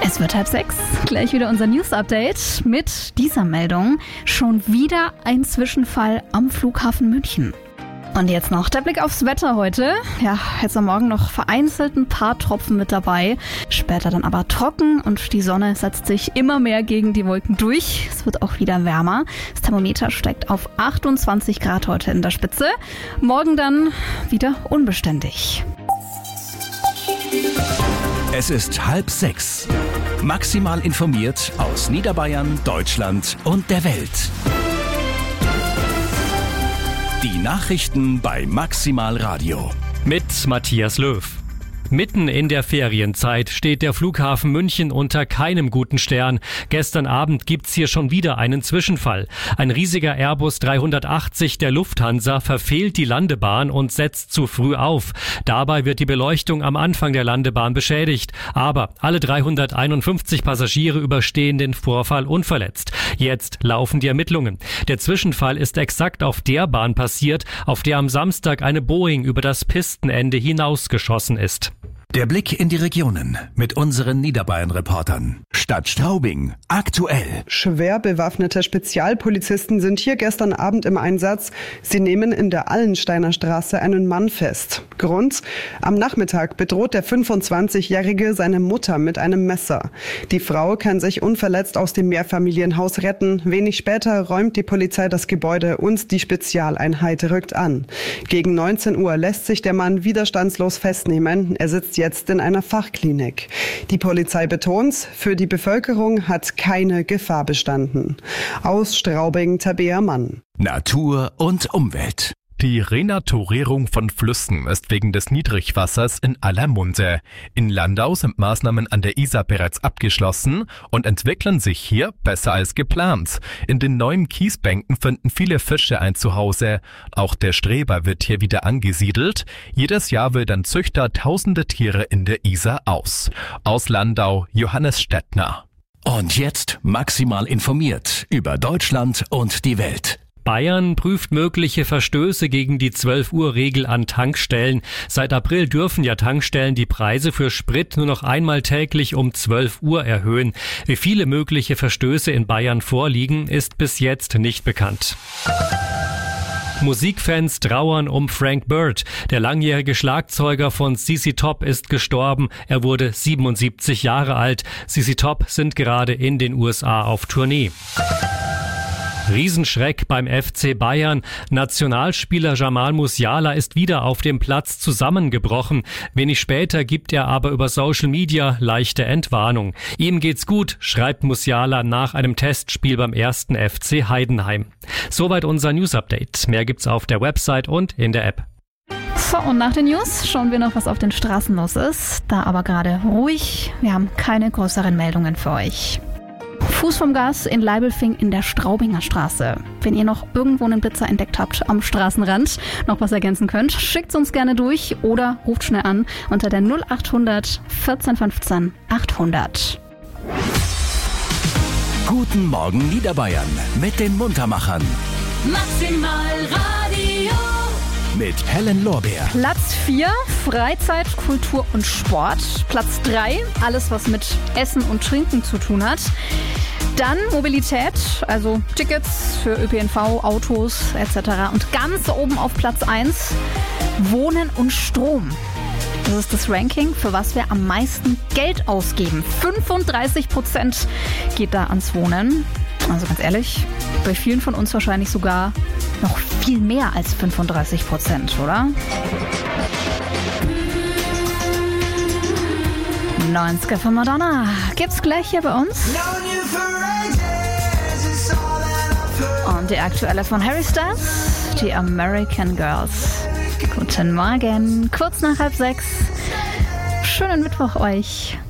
Es wird 5:30, gleich wieder unser News-Update mit dieser Meldung. Schon wieder ein Zwischenfall am Flughafen München. Und jetzt noch der Blick aufs Wetter heute. Ja, jetzt am Morgen noch vereinzelt ein paar Tropfen mit dabei. Später dann aber trocken und die Sonne setzt sich immer mehr gegen die Wolken durch. Es wird auch wieder wärmer. Das Thermometer steigt auf 28 Grad heute in der Spitze. Morgen dann wieder unbeständig. Es ist 5:30. Maximal informiert aus Niederbayern, Deutschland und der Welt. Die Nachrichten bei Maximal Radio. Mit Matthias Löw. Mitten in der Ferienzeit steht der Flughafen München unter keinem guten Stern. Gestern Abend gibt's hier schon wieder einen Zwischenfall. Ein riesiger Airbus 380 der Lufthansa verfehlt die Landebahn und setzt zu früh auf. Dabei wird die Beleuchtung am Anfang der Landebahn beschädigt. Aber alle 351 Passagiere überstehen den Vorfall unverletzt. Jetzt laufen die Ermittlungen. Der Zwischenfall ist exakt auf der Bahn passiert, auf der am Samstag eine Boeing über das Pistenende hinausgeschossen ist. Der Blick in die Regionen mit unseren Niederbayern-Reportern. Stadt Straubing, aktuell. Schwer bewaffnete Spezialpolizisten sind hier gestern Abend im Einsatz. Sie nehmen in der Allensteiner Straße einen Mann fest. Grund? Am Nachmittag bedroht der 25-Jährige seine Mutter mit einem Messer. Die Frau kann sich unverletzt aus dem Mehrfamilienhaus retten. Wenig später räumt die Polizei das Gebäude und die Spezialeinheit rückt an. Gegen 19 Uhr lässt sich der Mann widerstandslos festnehmen. Er sitzt jetzt in einer Fachklinik. Die Polizei betont, für die Bevölkerung hat keine Gefahr bestanden. Aus Straubing, Tabea Mann. Natur und Umwelt. Die Renaturierung von Flüssen ist wegen des Niedrigwassers in aller Munde. In Landau sind Maßnahmen an der Isar bereits abgeschlossen und entwickeln sich hier besser als geplant. In den neuen Kiesbänken finden viele Fische ein Zuhause. Auch der Streber wird hier wieder angesiedelt. Jedes Jahr wildern Züchter tausende Tiere in der Isar aus. Aus Landau, Johannes Stettner. Und jetzt maximal informiert über Deutschland und die Welt. Bayern prüft mögliche Verstöße gegen die 12-Uhr-Regel an Tankstellen. Seit April dürfen ja Tankstellen die Preise für Sprit nur noch einmal täglich um 12 Uhr erhöhen. Wie viele mögliche Verstöße in Bayern vorliegen, ist bis jetzt nicht bekannt. Musikfans trauern um Frank Bird. Der langjährige Schlagzeuger von ZZ Top ist gestorben. Er wurde 77 Jahre alt. ZZ Top sind gerade in den USA auf Tournee. Riesenschreck beim FC Bayern. Nationalspieler Jamal Musiala ist wieder auf dem Platz zusammengebrochen. Wenig später gibt er aber über Social Media leichte Entwarnung. Ihm geht's gut, schreibt Musiala nach einem Testspiel beim 1. FC Heidenheim. Soweit unser News-Update. Mehr gibt's auf der Website und in der App. So, und nach den News schauen wir noch, was auf den Straßen los ist. Da aber gerade ruhig. Wir haben keine größeren Meldungen für euch. Fuß vom Gas in Leibelfing in der Straubinger Straße. Wenn ihr noch irgendwo einen Blitzer entdeckt habt am Straßenrand, noch was ergänzen könnt, schickt's uns gerne durch oder ruft schnell an unter der 0800 14 15 800. Guten Morgen Niederbayern mit den Muntermachern. Maximal Radio. Mit Helen Lorbeer. Platz 4, Freizeit, Kultur und Sport. Platz 3, alles was mit Essen und Trinken zu tun hat. Dann Mobilität, also Tickets für ÖPNV, Autos etc. Und ganz oben auf Platz 1, Wohnen und Strom. Das ist das Ranking, für was wir am meisten Geld ausgeben. 35% geht da ans Wohnen. Also ganz ehrlich, bei vielen von uns wahrscheinlich sogar noch viel mehr als 35%, oder? 90er von Madonna gibt's gleich hier bei uns. Und die aktuelle von Harry Styles, die American Girls. Guten Morgen, kurz nach 5:30. Schönen Mittwoch euch.